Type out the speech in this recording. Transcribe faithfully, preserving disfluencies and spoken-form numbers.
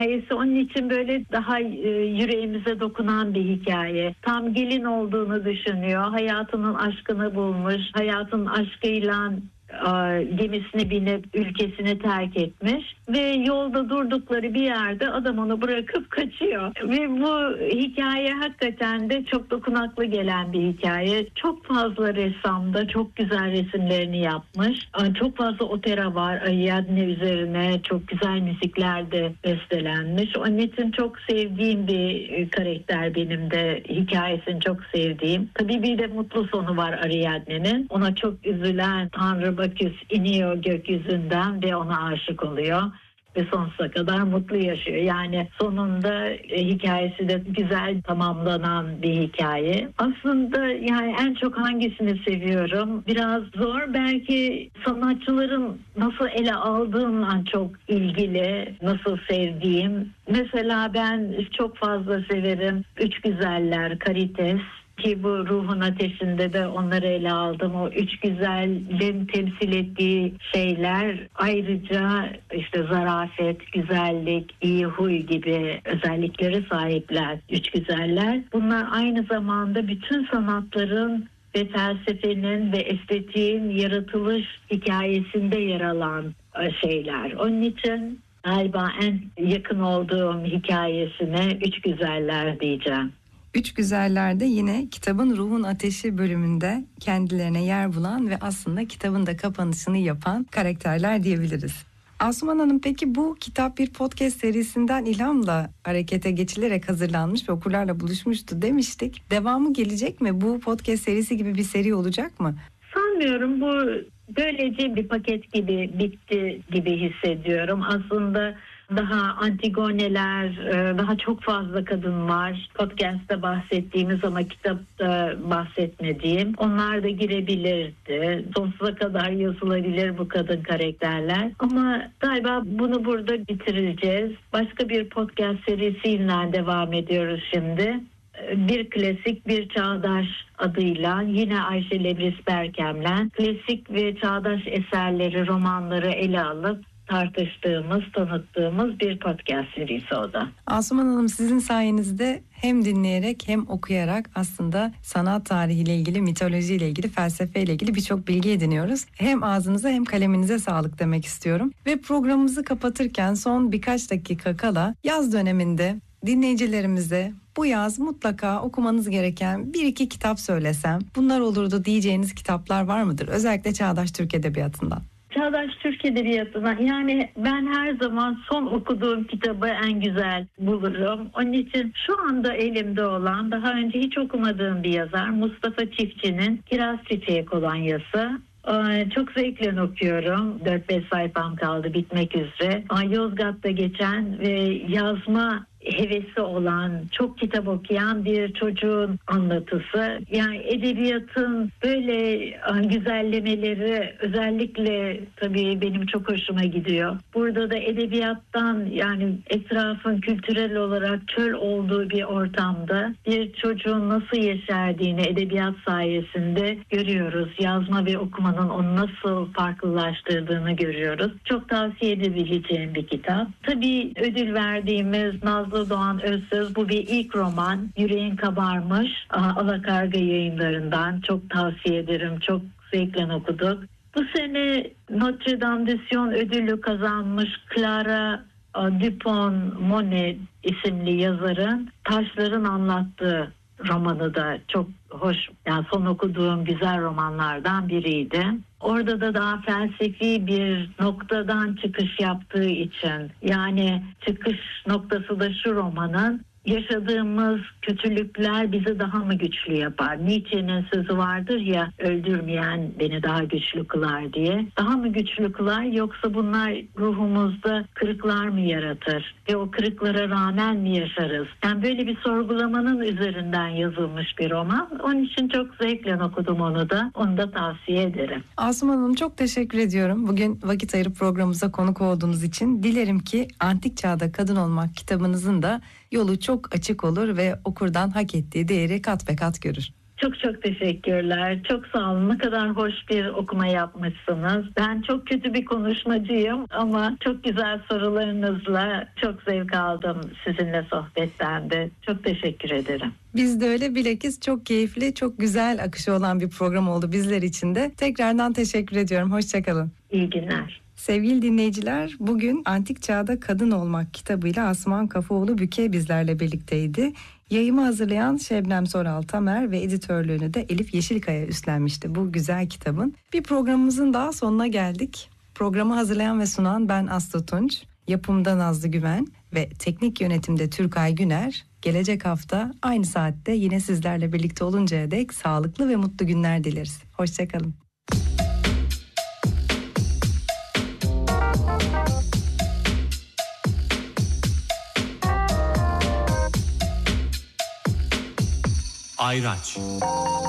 Hikayesi onun için böyle daha e, yüreğimize dokunan bir hikaye. Tam gelin olduğunu düşünüyor. Hayatının aşkını bulmuş. Hayatın aşkıyla gemisine binip ülkesini terk etmiş ve yolda durdukları bir yerde adam onu bırakıp kaçıyor. Ve bu hikaye hakikaten de çok dokunaklı gelen bir hikaye. Çok fazla ressamda çok güzel resimlerini yapmış. Çok fazla opera var. Ariadne üzerine çok güzel müzikler de bestelenmiş. Onun için çok sevdiğim bir karakter benim de. Hikayesini çok sevdiğim. Tabii bir de mutlu sonu var Ariadne'nin. Ona çok üzülen Tanrı Baküs iniyor gökyüzünden ve ona aşık oluyor ve sonsuza kadar mutlu yaşıyor. Yani sonunda e, hikayesi de güzel tamamlanan bir hikaye. Aslında yani en çok hangisini seviyorum? Biraz zor. Belki sanatçıların nasıl ele aldığımla çok ilgili, nasıl sevdiğim. Mesela ben çok fazla severim Üç Güzeller, Karites. Ki bu Ruhun Ateşi'nde de onları ele aldım. O üç güzelliğin temsil ettiği şeyler ayrıca işte zarafet, güzellik, iyi huy gibi özellikleri sahipler üç güzeller. Bunlar aynı zamanda bütün sanatların ve felsefenin ve estetiğin yaratılış hikayesinde yer alan şeyler. Onun için galiba en yakın olduğum hikayesine Üç Güzeller diyeceğim. Üç Güzeller'de yine kitabın Ruhun Ateşi bölümünde kendilerine yer bulan ve aslında kitabın da kapanışını yapan karakterler diyebiliriz. Asuman Hanım, peki bu kitap bir podcast serisinden ilhamla harekete geçilerek hazırlanmış ve okurlarla buluşmuştu demiştik. Devamı gelecek mi? Bu podcast serisi gibi bir seri olacak mı? Sanmıyorum. Bu böylece bir paket gibi bitti gibi hissediyorum. Aslında daha Antigoneler, daha çok fazla kadın var. Podcast'ta bahsettiğimiz ama kitapta bahsetmediğim. Onlar da girebilirdi. Sonsuza kadar yazılabilir bu kadın karakterler. Ama galiba bunu burada bitireceğiz. Başka bir podcast serisiyle devam ediyoruz şimdi. Bir klasik, bir çağdaş adıyla yine Ayşe Lebris Berkem'le klasik ve çağdaş eserleri, romanları ele alıp tartıştığımız, tanıttığımız bir podcast serisi o da. Asuman Hanım, sizin sayenizde hem dinleyerek hem okuyarak aslında sanat tarihiyle ilgili, mitolojiyle ilgili, felsefeyle ilgili birçok bilgi ediniyoruz. Hem ağzınıza hem kaleminize sağlık demek istiyorum. Ve programımızı kapatırken son birkaç dakika kala yaz döneminde dinleyicilerimize bu yaz mutlaka okumanız gereken bir iki kitap söylesem bunlar olurdu diyeceğiniz kitaplar var mıdır? Özellikle Çağdaş Türk Edebiyatı'ndan. Çağdaş Türk Edebiyatı'na yani ben her zaman son okuduğum kitabı en güzel bulurum. Onun için şu anda elimde olan daha önce hiç okumadığım bir yazar Mustafa Çiftçi'nin Kiraz Çiçeği kolonyası. Çok zevkle okuyorum. dört beş sayfam kaldı bitmek üzere. Yozgat'ta geçen ve yazma hevesi olan, çok kitap okuyan bir çocuğun anlatısı. Yani edebiyatın böyle güzellemeleri özellikle tabii benim çok hoşuma gidiyor. Burada da edebiyattan yani etrafın kültürel olarak çöl olduğu bir ortamda bir çocuğun nasıl yeşerdiğini edebiyat sayesinde görüyoruz. Yazma ve okumanın onu nasıl farklılaştırdığını görüyoruz. Çok tavsiye edebileceğim bir kitap. Tabii ödül verdiğimiz Nazlı Doğan Özsöz, bu bir ilk roman. Yüreğin Kabarmış. Alakarga Yayınlarından. Çok tavsiye ederim. Çok zevkle okuduk. Bu sene Notre Dame de Sion ödülü kazanmış Clara Dupont-Monet isimli yazarın Taşların Anlattığı romanı da çok hoş. Yani son okuduğum güzel romanlardan biriydi. Orada da daha felsefi bir noktadan çıkış yaptığı için, yani çıkış noktası da şu romanın, yaşadığımız kötülükler bizi daha mı güçlü yapar? Nietzsche'nin sözü vardır ya, öldürmeyen beni daha güçlü kılar diye. Daha mı güçlü kılar, yoksa bunlar ruhumuzda kırıklar mı yaratır? Ve o kırıklara rağmen mi yaşarız? Yani böyle bir sorgulamanın üzerinden yazılmış bir roman. Onun için çok zevkle okudum onu da. Onu da tavsiye ederim. Asuman Hanım, çok teşekkür ediyorum. Bugün vakit ayırıp programımıza konuk olduğunuz için. Dilerim ki Antik Çağda Kadın Olmak kitabınızın da yolu çok açık olur ve okurdan hak ettiği değeri kat be kat görür. Çok çok teşekkürler. Çok sağ olun. Ne kadar hoş bir okuma yapmışsınız. Ben çok kötü bir konuşmacıyım ama çok güzel sorularınızla çok zevk aldım sizinle sohbetten de. Çok teşekkür ederim. Biz de öyle, bilakis çok keyifli, çok güzel akışı olan bir program oldu bizler için de. Tekrardan teşekkür ediyorum. Hoşçakalın. İyi günler. Sevgili dinleyiciler, bugün Antik Çağda Kadın Olmak kitabıyla Asuman Kafaoğlu Büke bizlerle birlikteydi. Yayımı hazırlayan Şebnem Soral Tamer ve editörlüğünü de Elif Yeşilkaya üstlenmişti bu güzel kitabın. Bir programımızın daha sonuna geldik. Programı hazırlayan ve sunan ben Aslı Tunç, yapımda Nazlı Güven ve teknik yönetimde Türkay Güner. Gelecek hafta aynı saatte yine sizlerle birlikte oluncaya dek sağlıklı ve mutlu günler dileriz. Hoşçakalın. Ayraç.